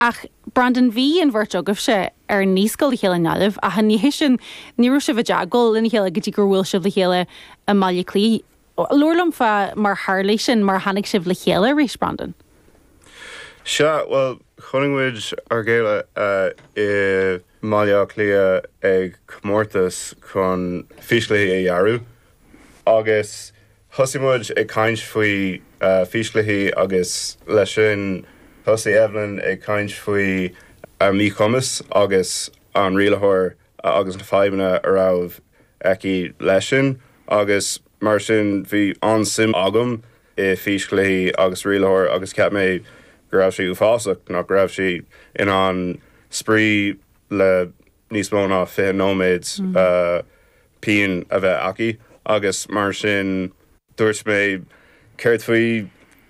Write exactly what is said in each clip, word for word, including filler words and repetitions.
Ach Brandon bhí an bhirt agah se ar níoscail chéile nealah a ha níhé sin níú se bh deagol in chéile gotí gur bhfuil sibh le chéile a maiile clí. Lorlam fa mar Harley sin mar hanig sibh le chéile rééis Brandon. Sure, well, chuninghuid ar géile uh, i maiile clia ag Comórtas chun físclaí é dhearú. Agus thosaimid ag caint faoi uh, físclaí agus leis sin thosaí Evelyn ag caint faoi ar mí chumas agus an rialaitheoir uh, agus na faibanna a raibh aici leis sin agus mar sin bhí an sim agam i físclaí agus rialaitheoir agus ceap mé go raibh sí uafásach nach go raibh sí in an sprí le níos mó ná fiche nóméid mm. uh, píon a bheith aici agus mar sin dúirt mé ceirt faoi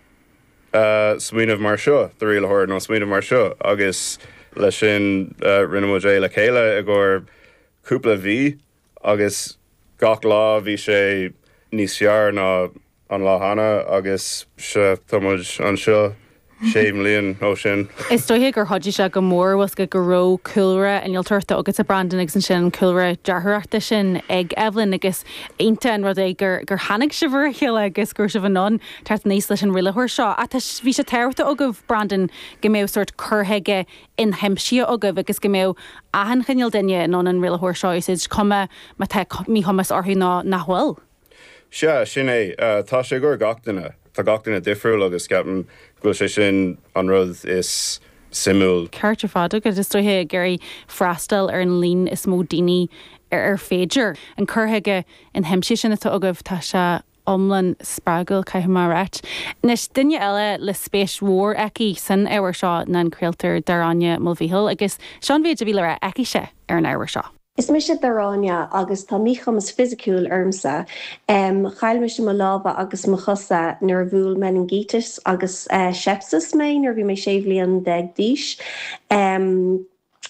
uh, smaoinemh mar seo do rialaitheoir nó smaoinemh mar seo agus leis sin uh, rinne muid é le chéile a ggur cúpla bhí agus gach lá bhí sé níos fearr ná an lá hana agus se támuid an seo sé mlíon ó sin. Is dóithe gur hodí se go mór was go goró coolra an tuirta agus a Brandon ag san sin coolra dearthachta sin ag Evelyn agus aonta an rud é gur gur hanig si bhar chéile agus gur si bh non tart níos leis an rialaitheoir seo. A bhí sé teirta agah Brandon go méh sort churthaige in heimsí agah agus go méh ahan chuineal duine ná an rialaitheoir seo is cuma má te mí chumas orthaí ná nachhfuil. Se sin é tá sé gur gachtainna. Tá gachtainna difriúil agus ceapan go sé sin an rud is simúil. Ceirte fad agus is dóithe gurí freastal ar an lín is mó daoine ar ar féidir an churthaige in heimsí sin atá agah tá se omlan sprágal caiith mar reit. Nes duine eile le spéis mhór aici san éhar seo na an creaaltar Darráine Mulvihill agus sean bhéidir bhí le ra aici se ar an éhar seo. Is mis sé Darráine agus tá míchamas fisiciúil ormsa, um, chail mis sé mo lába agus mo chosa nuair bhúil meningitis agus uh, sepsis mé nuair bhí mé séhlíon de díis. Um,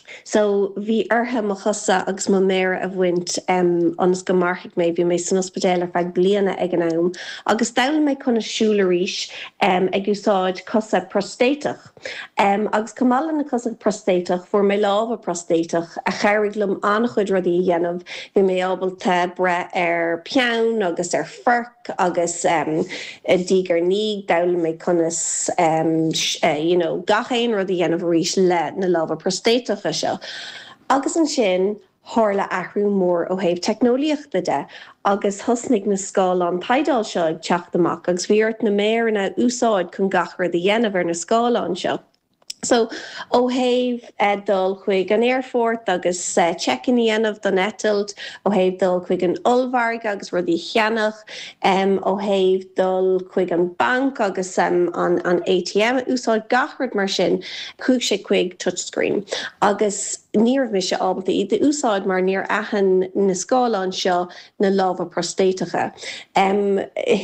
So bhí ortha mo chosa agus mo méir a bhaint um, anas go marthaigh mé bhí mé san ospidéal ar feadh bliana ag an am. Agus dail mé chuna siúlaríis um, ag úsáid cosa prostéitach. Um, agus cumála na cosa prostéitach fuair mé lábha prostéitach a cheiriglumm an chud rudí dhéanamh bhí mé ábalta bre ar peann agus ar forc agus um, dígar ní dail mé chunas um, uh, you know, gachéin rudí dhéanamh ríis le na lábha prostéitach seo. Agus an sin tharla ahrú mór ó thaobh technoliaachta de agus thusnig na scáil an taidáil seo ag teacht amach agus bhíart na méarna úsáid chun gachar de dhéanamh ar na scáil an seo. So ó thaobh uh, dul chuig an airfort agus uh, checkin dhéanamh don etilt, ó thaobh dul chuig an olbharg agus rudí cheannach, um, ó thaobh dul chuig an bank agus um, an, an A T M úsáid gachard mar sin chuig sé chuig touchscreen. Agus níor mi se ábalta iad de úsáid mar níor ahan na scáilán seo na lábha prostéitacha. Um,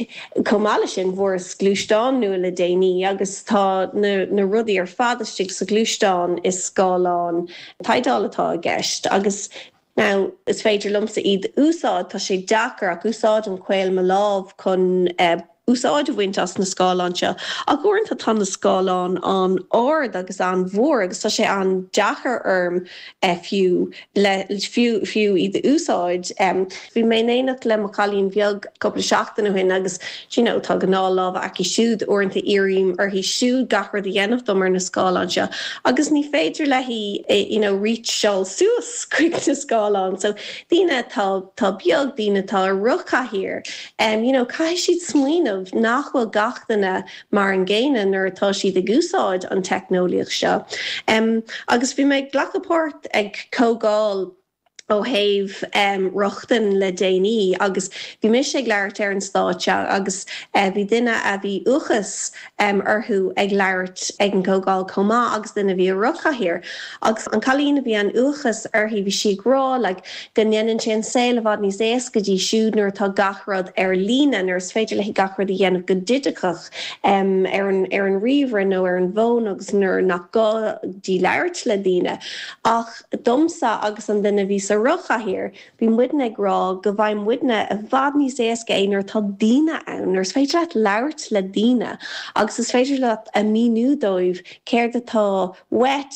Comála sin bhór glúisteán nua le déanaí agus tá na, na rudaí ar fadastig sa glúisteán is scáilán taidálatá a gceist. Agus now is féidir lumsa iad úsáid tá sé dachar ach úsáid an chvéil me lábh chun uh, úsáid a bhaint as na scáilán seo. A gúirnta tá na scáilán an áard agus an bhór agus tá sé an deachar orm uh, fiú le fiú fiú iad úsáid. Um, bhí mé néanacht le mo chalín bheag coppla seachtain hin agus you know, tá gná lábh aici siúd orintanta iarím ar hí siúd gachar de dhéanamh dom ar na scáilán seo. Agus ní féidir le hí you know, reach seáil suas chuig na scáilán. So dína tá tá beag dína tá rucha hir. Um, you know, cai siad smaoineh nachhfuil gachtainna mar an ggéanaan nuair atá siad ag úsáid an technoliaach seo. Um, agus bhí méid glacapót ag cógáil ó thaobh um, rochtain le déanaí agus bhí mis ag leirt ar an stáitse agus uh, bhí duine a bhí uchas um, orthú ag leirt ag an cógáil comá agus duine bhí rucha hir. Agus an chalína bhí an uchas orthaí bhí si grá le like, gannn sin saoil bhd níos éasca dí siúd nuair tá gachrad ar lína nuair is féidir le gachrad a dhéanamh go didicach um, ar an, ar an riomhar nó ar an bhón agus nuair nach gá dí leirt le daoine. Ach domsa agus an duine bhí sa rucha hir, bí mudna grá go bhaim mudna a bhd níos éasca éonar tá dína ann, nurs féidir leat labhart le dína, agus is féidir leat a míú dóibh céir atá wet